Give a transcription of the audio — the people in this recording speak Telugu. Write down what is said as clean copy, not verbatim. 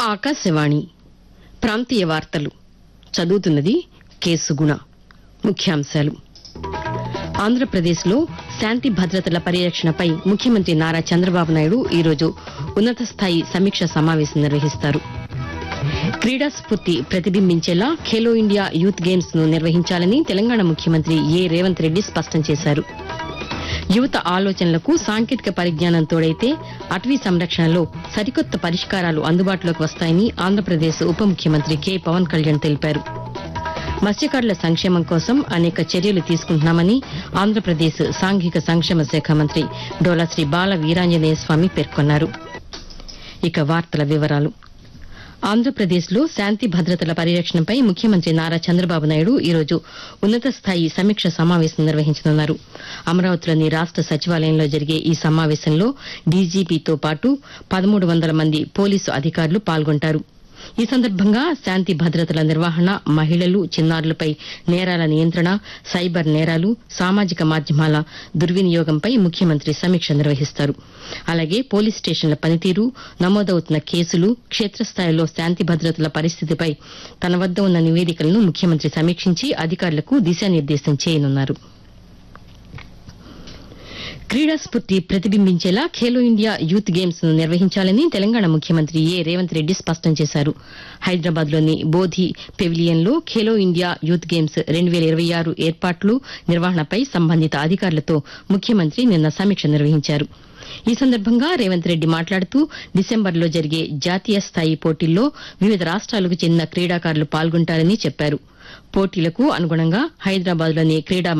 ఆకాశవాణి ప్రాంతీయ వార్తలు చదువుతున్నది కె సుగుణ. ముఖ్యాంశాలు. ఆంధ్రప్రదేశ్లో శాంతి భద్రతల పరిరక్షణపై ముఖ్యమంత్రి నారా చంద్రబాబు నాయుడు ఈరోజు ఉన్నత స్థాయి సమీక్ష సమావేశం నిర్వహిస్తారు. క్రీడా స్ఫూర్తి ప్రతిబింబించేలా ఖేలో ఇండియా యూత్ గేమ్స్ ను నిర్వహించాలని తెలంగాణ ముఖ్యమంత్రి రేవంత్ రెడ్డి స్పష్టం చేశారు. యువత ఆలోచనలకు సాంకేతిక పరిజ్ఞానం తోడైతే అటవీ సంరక్షణలో సరికొత్త పరిష్కారాలు అందుబాటులోకి వస్తాయని ఆంధ్రప్రదేశ్ ఉప ముఖ్యమంత్రి కె పవన్ కళ్యాణ్ తెలిపారు. మత్స్యకారుల సంక్షేమం కోసం అనేక చర్యలు తీసుకుంటున్నామని ఆంధ్రప్రదేశ్ సాంఘిక సంక్షేమ శాఖ మంత్రి డోలా శ్రీ బాల వీరాంజనేయ స్వామి పేర్కొన్నారు. ఇక వార్తల వివరాలు. ఆంధ్రప్రదేశ్లో శాంతి భద్రతల పరిరక్షణపై ముఖ్యమంత్రి నారా చంద్రబాబు నాయుడు ఈరోజు ఉన్నత స్థాయి సమీక్ష సమావేశం నిర్వహించనున్నారు. అమరావతిలోని రాష్ట సచివాలయంలో జరిగే ఈ సమావేశంలో డీజీపీతో పాటు 1300 మంది పోలీసు అధికారులు పాల్గొంటారు. ఈ సందర్భంగా శాంతి భద్రతల నిర్వహణ, మహిళలు, చిన్నారులపై నేరాల నియంత్రణ, సైబర్ నేరాలు, సామాజిక మాధ్యమాల దుర్వినియోగంపై ముఖ్యమంత్రి సమీక్ష నిర్వహిస్తారు. అలాగే పోలీస్ స్టేషన్ల పనితీరు, నమోదవుతున్న కేసులు, క్షేత్రస్థాయిలో శాంతి భద్రతల పరిస్థితిపై తన వద్ద ఉన్న నివేదికలను ముఖ్యమంత్రి సమీక్షించి అధికారులకు దిశానిర్దేశం చేయనున్నారు. క్రీడా స్ఫూర్తి ప్రతిబింబించేలా ఖేలో ఇండియా యూత్ గేమ్స్ ను నిర్వహించాలని తెలంగాణ ముఖ్యమంత్రి రేవంత్ రెడ్డి స్పష్టం చేశారు. హైదరాబాద్లోని బోధి పెవిలియన్లో ఖేలో ఇండియా యూత్ గేమ్స్ 2026 ఏర్పాట్లు, నిర్వహణపై సంబంధిత అధికారులతో ముఖ్యమంత్రి నిన్న సమీక్ష నిర్వహించారు. ఈ సందర్భంగా రేవంత్ రెడ్డి మాట్లాడుతూ డిసెంబర్లో జరిగే జాతీయ స్థాయి పోటీల్లో వివిధ రాష్ట్రాలకు చెందిన క్రీడాకారులు పాల్గొంటారని చెప్పారు. పోటీలకు అనుగుణంగా హైదరాబాద్లోని క్రీడా